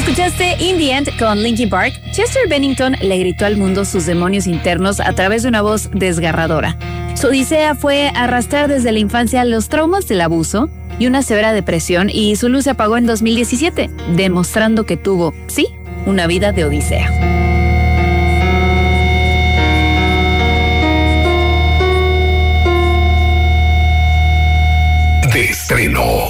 Escuchaste In the End con Linkin Park. Chester Bennington le gritó al mundo sus demonios internos a través de una voz desgarradora. Su odisea fue arrastrar desde la infancia los traumas del abuso y una severa depresión, y su luz se apagó en 2017, demostrando que tuvo, sí, una vida de odisea. De estreno,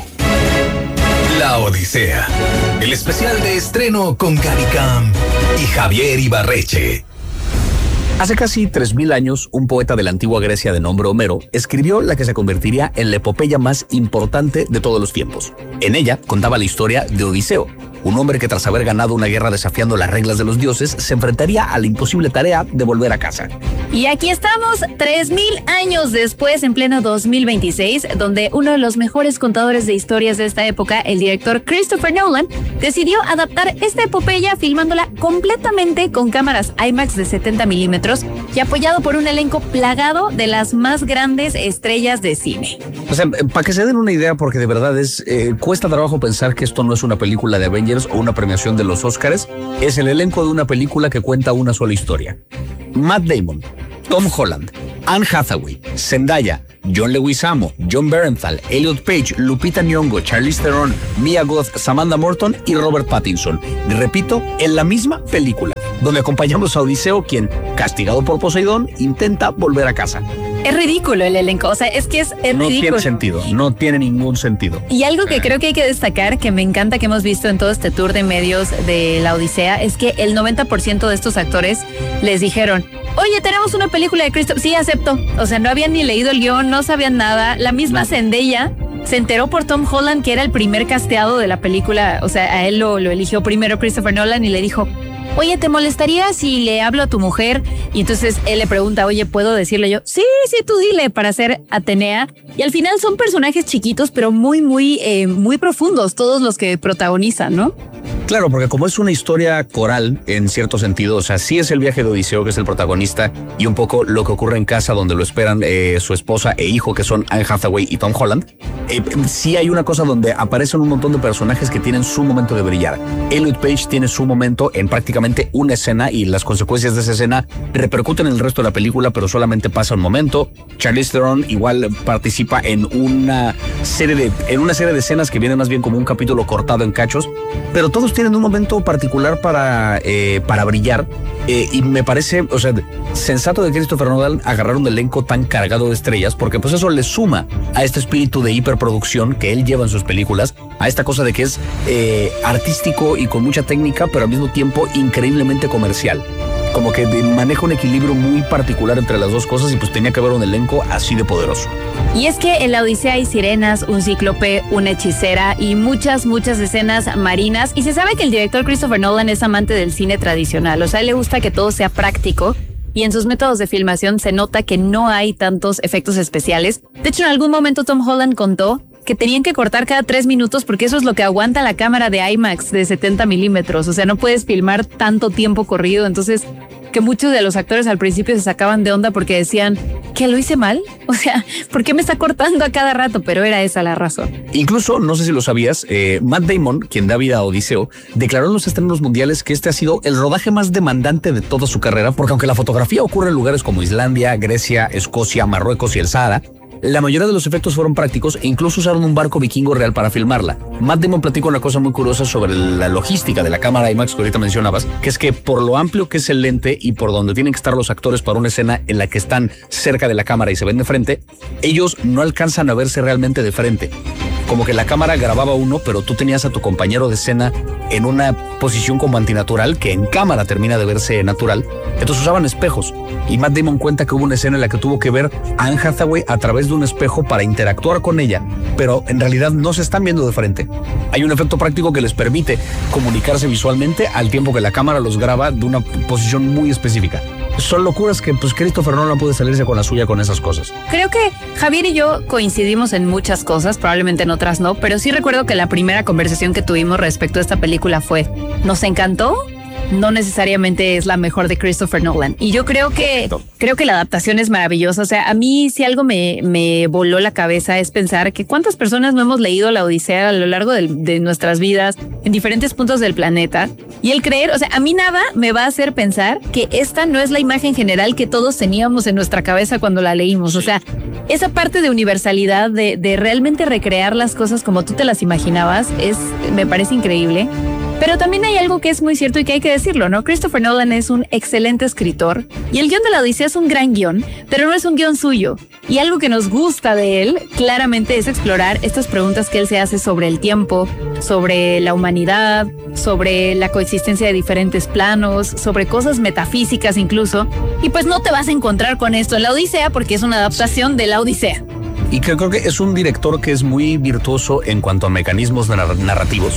La Odisea, el especial de estreno con Gaby Camp y Javier Ibarreche. Hace casi 3000 años, un poeta de la antigua Grecia de nombre Homero escribió la que se convertiría en la epopeya más importante de todos los tiempos. En ella contaba la historia de Odiseo, un hombre que tras haber ganado una guerra desafiando las reglas de los dioses, se enfrentaría a la imposible tarea de volver a casa. Y aquí estamos, 3000 años después, en pleno 2026, donde uno de los mejores contadores de historias de esta época, el director Christopher Nolan, decidió adaptar esta epopeya filmándola completamente con cámaras IMAX de 70 milímetros y apoyado por un elenco plagado de las más grandes estrellas de cine. O sea, para que se den una idea, porque de verdad cuesta trabajo pensar que esto no es una película de Avengers o una premiación de los Oscars, es el elenco de una película que cuenta una sola historia. Matt Damon, Tom Holland, Anne Hathaway, Zendaya, John Leguizamo, John Bernthal, Elliot Page, Lupita Nyong'o, Charlize Theron, Mia Goth, Samantha Morton y Robert Pattinson. Y repito, en la misma película, donde acompañamos a Odiseo, quien, castigado por Poseidón, intenta volver a casa. Es ridículo el elenco, o sea, es que es ridículo. No tiene sentido, no tiene ningún sentido. Y algo que creo que hay que destacar, que me encanta que hemos visto en todo este tour de medios de la Odisea, es que el 90% de estos actores les dijeron: oye, tenemos una película de Christopher. Sí, acepto. O sea, no habían ni leído el guión, no sabían nada. La misma Zendaya se enteró por Tom Holland, que era el primer casteado de la película. O sea, a él lo eligió primero Christopher Nolan y le dijo: oye, ¿te molestaría si le hablo a tu mujer? Y entonces él le pregunta: oye, ¿puedo decirle yo? Sí, tú dile, para ser Atenea. Y al final son personajes chiquitos, pero muy profundos, todos los que protagonizan, ¿no? Claro, porque como es una historia coral, en cierto sentido, o sea, sí es el viaje de Odiseo, que es el protagonista, y un poco lo que ocurre en casa, donde lo esperan su esposa e hijo, que son Anne Hathaway y Tom Holland. Sí hay una cosa donde aparecen un montón de personajes que tienen su momento de brillar. Elliot Page tiene su momento en prácticamente una escena, y las consecuencias de esa escena repercuten en el resto de la película, pero solamente pasa un momento. Charlize Theron igual participa en una serie de escenas que vienen más bien como un capítulo cortado en cachos, pero todos tienen un momento particular para brillar, y me parece, o sea, sensato de Christopher Nolan agarrar un elenco tan cargado de estrellas, porque pues eso le suma a este espíritu de hiperproducción que él lleva en sus películas, a esta cosa de que es artístico y con mucha técnica, pero al mismo tiempo increíblemente comercial. Como que maneja un equilibrio muy particular entre las dos cosas, y pues tenía que haber un elenco así de poderoso. Y es que en la Odisea hay sirenas, un cíclope, una hechicera y muchas escenas marinas. Y se sabe que el director Christopher Nolan es amante del cine tradicional. O sea, a él le gusta que todo sea práctico, y en sus métodos de filmación se nota que no hay tantos efectos especiales. De hecho, en algún momento Tom Holland contó que tenían que cortar cada 3 minutos porque eso es lo que aguanta la cámara de IMAX de 70 milímetros. O sea, no puedes filmar tanto tiempo corrido. Entonces, que muchos de los actores al principio se sacaban de onda porque decían: ¿que lo hice mal? O sea, ¿por qué me está cortando a cada rato? Pero era esa la razón. Incluso, no sé si lo sabías, Matt Damon, quien da vida a Odiseo, declaró en los estrenos mundiales que este ha sido el rodaje más demandante de toda su carrera, porque aunque la fotografía ocurre en lugares como Islandia, Grecia, Escocia, Marruecos y el Sahara, la mayoría de los efectos fueron prácticos, e incluso usaron un barco vikingo real para filmarla. Matt Damon platicó una cosa muy curiosa sobre la logística de la cámara IMAX que ahorita mencionabas, que es que por lo amplio que es el lente y por donde tienen que estar los actores para una escena en la que están cerca de la cámara y se ven de frente, ellos no alcanzan a verse realmente de frente. Como que la cámara grababa uno, pero tú tenías a tu compañero de escena en una posición como antinatural, que en cámara termina de verse natural. Entonces usaban espejos, y Matt Damon cuenta que hubo una escena en la que tuvo que ver a Anne Hathaway a través de un espejo para interactuar con ella, pero en realidad no se están viendo de frente. Hay un efecto práctico que les permite comunicarse visualmente al tiempo que la cámara los graba de una posición muy específica. Son locuras que pues Christopher Nolan puede salirse con la suya con esas cosas. Creo que Javier y yo coincidimos en muchas cosas, probablemente en otras no, pero sí recuerdo que la primera conversación que tuvimos respecto a esta película fue: nos encantó, no necesariamente es la mejor de Christopher Nolan. Y yo creo que la adaptación es maravillosa. O sea, a mí si algo me voló la cabeza es pensar que cuántas personas no hemos leído la Odisea a lo largo de nuestras vidas en diferentes puntos del planeta. Y el creer, o sea, a mí nada me va a hacer pensar que esta no es la imagen general que todos teníamos en nuestra cabeza cuando la leímos. O sea, esa parte de universalidad, de realmente recrear las cosas como tú te las imaginabas, me parece increíble. Pero también hay algo que es muy cierto y que hay que decirlo, ¿no? Christopher Nolan es un excelente escritor y el guión de la Odisea es un gran guión, pero no es un guión suyo. Y algo que nos gusta de él, claramente, es explorar estas preguntas que él se hace sobre el tiempo, sobre la humanidad, sobre la coexistencia de diferentes planos, sobre cosas metafísicas incluso. Y pues no te vas a encontrar con esto en la Odisea porque es una adaptación de la Odisea. Y creo que es un director que es muy virtuoso en cuanto a mecanismos narrativos.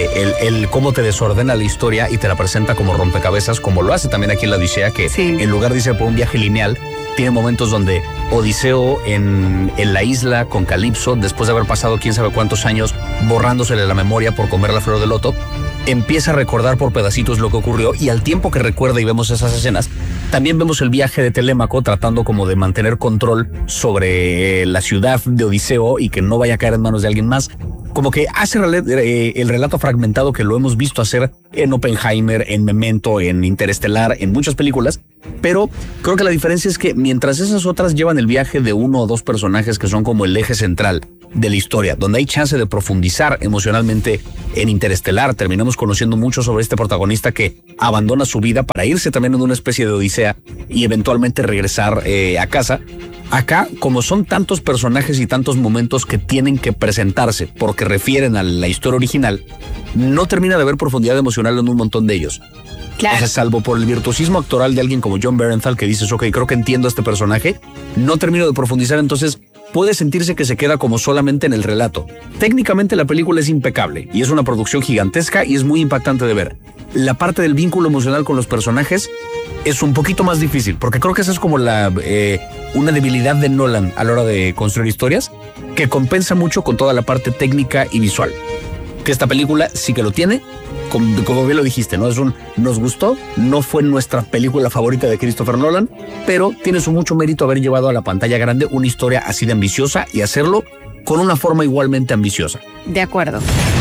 El cómo te desordena la historia y te la presenta como rompecabezas, como lo hace también aquí en la Odisea, que sí, en lugar de irse por un viaje lineal, tiene momentos donde Odiseo en la isla con Calipso, después de haber pasado quién sabe cuántos años borrándosele la memoria por comer la flor de loto, empieza a recordar por pedacitos lo que ocurrió, y al tiempo que recuerda y vemos esas escenas, también vemos el viaje de Telémaco tratando como de mantener control sobre la ciudad de Odiseo y que no vaya a caer en manos de alguien más. Como que hace el relato fragmentado que lo hemos visto hacer en Oppenheimer, en Memento, en Interestelar, en muchas películas. Pero creo que la diferencia es que mientras esas otras llevan el viaje de uno o dos personajes que son como el eje central de la historia, donde hay chance de profundizar emocionalmente, en Interestelar terminamos conociendo mucho sobre este protagonista que abandona su vida para irse también en una especie de odisea y eventualmente regresar a casa. Acá, como son tantos personajes y tantos momentos que tienen que presentarse porque refieren a la historia original, no termina de haber profundidad emocional en un montón de ellos. Claro. O sea, salvo por el virtuosismo actoral de alguien como Jon Bernthal, que dices, ok, creo que entiendo a este personaje, no termino de profundizar, entonces puede sentirse que se queda como solamente en el relato. Técnicamente la película es impecable y es una producción gigantesca y es muy impactante de ver. La parte del vínculo emocional con los personajes es un poquito más difícil, porque creo que esa es como una debilidad de Nolan a la hora de construir historias, que compensa mucho con toda la parte técnica y visual. Que esta película sí que lo tiene, como bien lo dijiste, ¿no? Nos gustó, no fue nuestra película favorita de Christopher Nolan, pero tiene su mucho mérito haber llevado a la pantalla grande una historia así de ambiciosa y hacerlo con una forma igualmente ambiciosa. De acuerdo.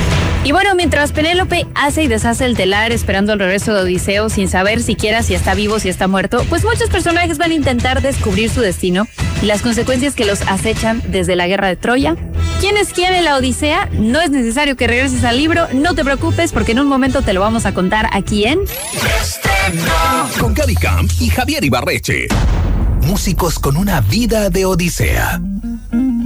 Y bueno, mientras Penélope hace y deshace el telar esperando el regreso de Odiseo sin saber siquiera si está vivo o si está muerto, pues muchos personajes van a intentar descubrir su destino y las consecuencias que los acechan desde la guerra de Troya. ¿Quién es quién en la Odisea? No es necesario que regreses al libro, no te preocupes porque en un momento te lo vamos a contar aquí en Con Gaby Camp y Javier Ibarreche. Músicos con una vida de odisea.